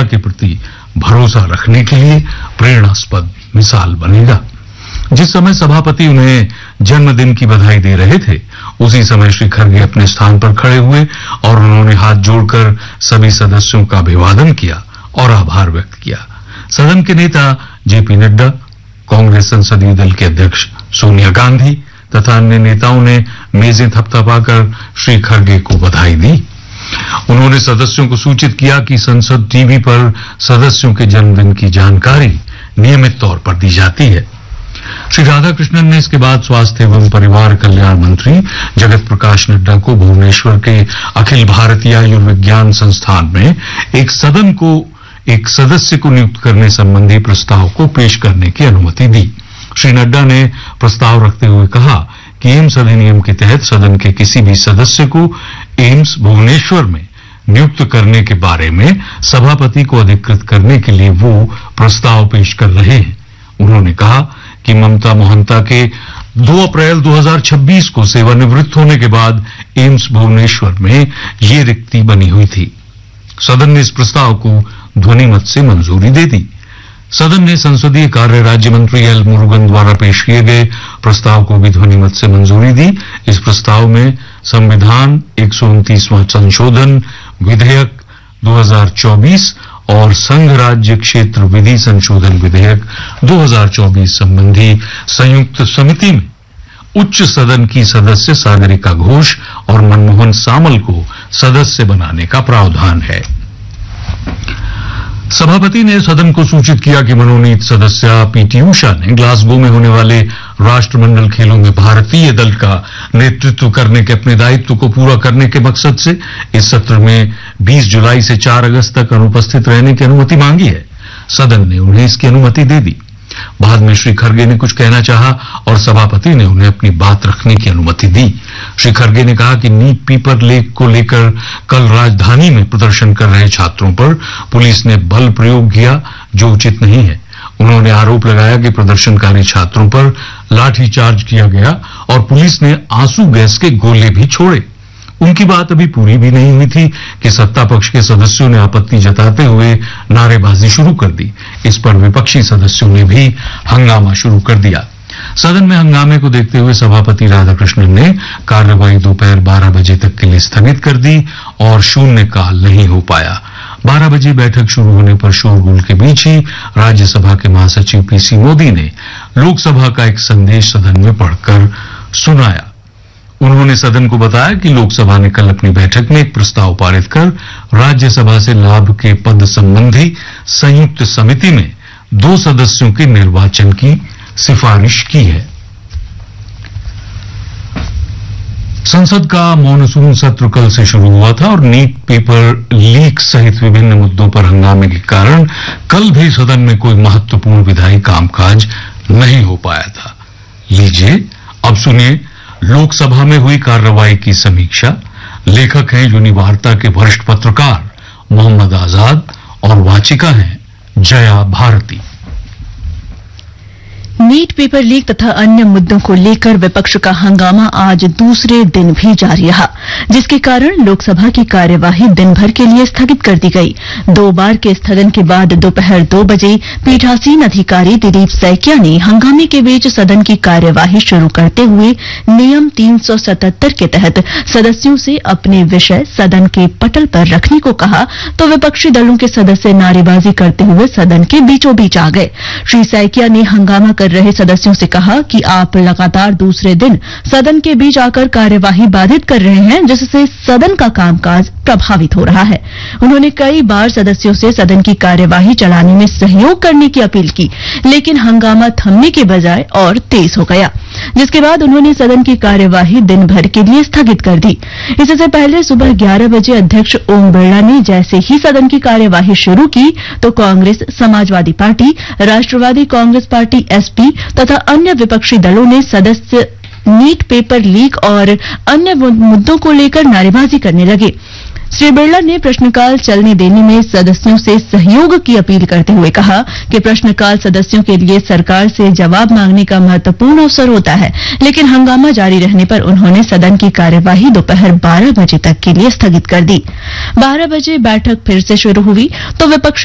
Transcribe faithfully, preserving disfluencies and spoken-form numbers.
के प्रति भरोसा रखने के लिए प्रेरणास्पद मिसाल बनेगा। जिस समय सभापति उन्हें जन्मदिन की बधाई दे रहे थे, उसी समय श्री खरगे अपने स्थान पर खड़े हुए और उन्होंने हाथ जोड़कर सभी सदस्यों का अभिवादन किया और आभार व्यक्त किया। सदन के नेता जेपी नड्डा, कांग्रेस संसदीय दल के अध्यक्ष सोनिया गांधी तथा अन्य नेताओं ने मेजें थपथपाकर श्री खरगे को बधाई दी। उन्होंने सदस्यों को सूचित किया कि संसद टीवी पर सदस्यों के जन्मदिन की जानकारी नियमित तौर पर दी जाती है। श्री राधाकृष्णन ने इसके बाद स्वास्थ्य एवं परिवार कल्याण मंत्री जगत प्रकाश नड्डा को भुवनेश्वर के अखिल भारतीय आयुर्विज्ञान संस्थान में एक सदन को एक सदस्य को नियुक्त करने संबंधी प्रस्ताव को पेश करने की अनुमति दी। श्री नड्डा ने प्रस्ताव रखते हुए कहा कि एम्स अधिनियम के तहत सदन के किसी भी सदस्य को एम्स भुवनेश्वर में नियुक्त करने के बारे में सभापति को अधिकृत करने के लिए वो प्रस्ताव पेश कर रहे हैं। उन्होंने कहा कि ममता मोहंता के दो अप्रैल दो हज़ार छब्बीस को सेवानिवृत्त होने के बाद एम्स भुवनेश्वर में ये रिक्ति बनी हुई थी। सदन ने इस प्रस्ताव को ध्वनिमत से मंजूरी दे दी। सदन ने संसदीय कार्य राज्य मंत्री एल मुरुगन द्वारा पेश किए गए प्रस्ताव को भी ध्वनिमत से मंजूरी दी। इस प्रस्ताव में संविधान एक सौ उनतीसवां संशोधन विधेयक दो हज़ार चौबीस और संघ राज्य क्षेत्र विधि संशोधन विधेयक दो हज़ार चौबीस संबंधी संयुक्त समिति में उच्च सदन की सदस्य सागरिका घोष और मनमोहन सामल को सदस्य बनाने का प्रावधान है। सभापति ने सदन को सूचित किया कि मनोनीत सदस्य पीटी उषा ने ग्लासगो में होने वाले राष्ट्रमंडल खेलों में भारतीय दल का नेतृत्व करने के अपने दायित्व को पूरा करने के मकसद से इस सत्र में बीस जुलाई से चार अगस्त तक अनुपस्थित रहने की अनुमति मांगी है। सदन ने उन्हें इसकी अनुमति दे दी। बाद में श्री खरगे ने कुछ कहना चाहा और सभापति ने उन्हें अपनी बात रखने की अनुमति दी। श्री खरगे ने कहा कि नीट पेपर लीक को लेकर कल राजधानी में प्रदर्शन कर रहे छात्रों पर पुलिस ने बल प्रयोग किया, जो उचित नहीं है। उन्होंने आरोप लगाया कि प्रदर्शनकारी छात्रों पर लाठीचार्ज किया गया और पुलिस ने आंसू गैस के गोले भी छोड़े। उनकी बात अभी पूरी भी नहीं हुई थी कि सत्ता पक्ष के सदस्यों ने आपत्ति जताते हुए नारेबाजी शुरू कर दी। इस पर विपक्षी सदस्यों ने भी हंगामा शुरू कर दिया। सदन में हंगामे को देखते हुए सभापति राधाकृष्णन ने कार्यवाही दोपहर बारह बजे तक के लिए स्थगित कर दी और शून्यकाल नहीं हो पाया। बारह बजे बैठक शुरू होने पर शोरगुल के बीच ही राज्यसभा के महासचिव पीसी मोदी ने लोकसभा का एक संदेश सदन में पढ़कर सुनाया। उन्होंने सदन को बताया कि लोकसभा ने कल अपनी बैठक में एक प्रस्ताव पारित कर राज्यसभा से लाभ के पद संबंधी संयुक्त समिति में दो सदस्यों के निर्वाचन की सिफारिश की है। संसद का मॉनसून सत्र कल से शुरू हुआ था और नीट पेपर लीक सहित विभिन्न मुद्दों पर हंगामे के कारण कल भी सदन में कोई महत्वपूर्ण विधायी कामकाज नहीं हो पाया था। लीजिए अब सुनिए लोकसभा में हुई कार्रवाई की समीक्षा। लेखक हैं यूनि वार्ता के वरिष्ठ पत्रकार मोहम्मद आजाद और वाचिका हैं Jaya Bharti. NEET paper leak तथा अन्य मुद्दों को लेकर विपक्ष का हंगामा आज दूसरे दिन भी जारी रहा, जिसके कारण लोकसभा की कार्यवाही दिन भर के लिए स्थगित कर दी गई। दो बार के स्थगन के बाद दोपहर दो बजे पीठासीन अधिकारी दिलीप सैकिया ने हंगामे के बीच सदन की कार्यवाही शुरू करते हुए नियम तीन सौ सतहत्तर के तहत सदस्यों से अपने विषय सदन के पटल पर रखने को कहा, तो विपक्षी दलों के सदस्य नारेबाजी करते हुए सदन के बीचों बीच आ गए। श्री सैकिया ने हंगामा कर रहे सदस्यों से कहा कि आप लगातार दूसरे दिन सदन के बीच आकर कार्यवाही बाधित कर रहे हैं, जिससे सदन का कामकाज प्रभावित हो रहा है। उन्होंने कई बार सदस्यों से सदन की कार्यवाही चलाने में सहयोग करने की अपील की, लेकिन हंगामा थमने के बजाय और तेज हो गया, जिसके बाद उन्होंने सदन की कार्यवाही दिन भर के लिए स्थगित कर दी। इससे पहले सुबह ग्यारह बजे अध्यक्ष ओम बिरला ने जैसे ही सदन की कार्यवाही शुरू की तो कांग्रेस, समाजवादी पार्टी, राष्ट्रवादी कांग्रेस पार्टी एसपी तथा अन्य विपक्षी दलों ने सदस्य नीट पेपर लीक और अन्य मुद्दों को लेकर नारेबाजी करने लगे। श्री बिरला ने प्रश्नकाल चलने देने में सदस्यों से सहयोग की अपील करते हुए कहा कि प्रश्नकाल सदस्यों के लिए सरकार से जवाब मांगने का महत्वपूर्ण अवसर होता है, लेकिन हंगामा जारी रहने पर उन्होंने सदन की कार्यवाही दोपहर बारह बजे तक के लिए स्थगित कर दी। बारह बजे बैठक फिर से शुरू हुई तो विपक्षी